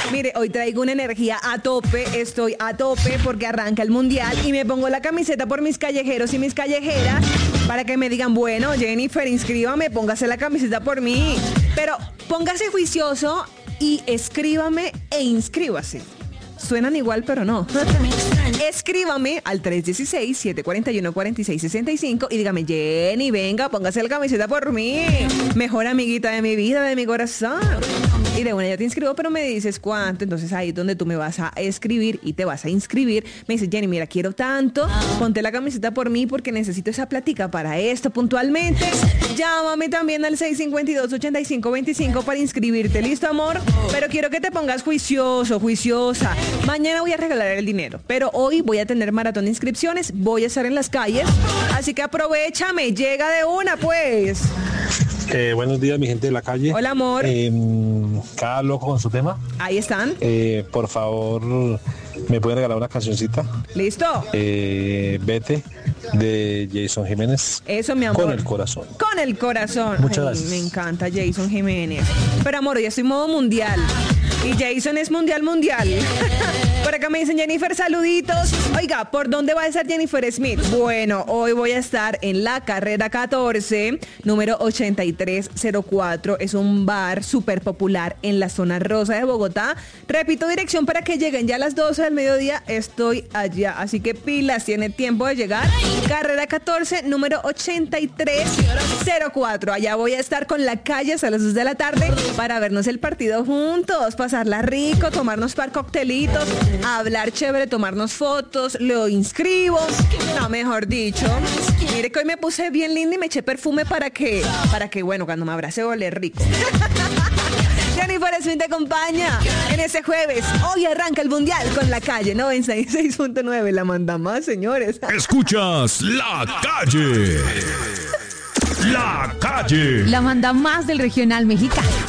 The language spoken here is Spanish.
Mire, hoy traigo una energía a tope, estoy a tope porque arranca el mundial y me pongo la camiseta por mis callejeros y mis callejeras para que me digan, bueno, Jennifer, inscríbame, póngase la camiseta por mí. Pero póngase juicioso y escríbame e inscríbase. Suenan igual, pero no. Escríbame al 316-741-4665 y dígame, Jenny, venga, póngase la camiseta por mí. Mejor amiguita de mi vida, de mi corazón. Y de una ya te inscribo, pero me dices cuánto. Entonces ahí es donde tú me vas a escribir y te vas a inscribir. Me dices, Jenny, mira, quiero tanto. Ponte la camiseta por mí porque necesito esa plática para esto puntualmente. Llámame también al 652-8525 para inscribirte. ¿Listo, amor? Pero quiero que te pongas juicioso, juiciosa. Mañana voy a regalar el dinero, pero hoy voy a tener maratón de inscripciones. Voy a estar en las calles. Así que aprovechame. Llega de una, pues. Buenos días, mi gente de la calle. Hola, amor. Cada loco con su tema. Ahí están. Por favor, ¿me pueden regalar una cancioncita? ¿Listo? Vete, de Jason Jiménez. Eso, mi amor. Con el corazón. Con el corazón. Muchas Ay, gracias. me encanta Jason Jiménez. Pero, amor, ya estoy en modo mundial. Y Jason es mundial. Por acá me dicen, Jennifer, saluditos. Oiga, ¿por dónde va a estar Jennifer Smith? Bueno, hoy voy a estar en la carrera 14, número 8304. Es un bar súper popular en la zona rosa de Bogotá. Repito dirección para que lleguen ya a las 12 del mediodía. Estoy allá, así que pilas, tiene tiempo de llegar. Carrera 14, número 8304. Allá voy a estar con la calle hasta las 2 de la tarde para vernos el partido juntos, pasarla rico, tomarnos par coctelitos, hablar chévere, tomarnos fotos, lo inscribo. No, mejor dicho. Mire que hoy me puse bien linda y me eché perfume para que, bueno, cuando me abrace oler rico. Jennifer Smith te acompaña en ese jueves. Hoy arranca el mundial con la calle 96.9. La manda más, señores. Escuchas La Calle. La Calle. La manda más del regional mexicano.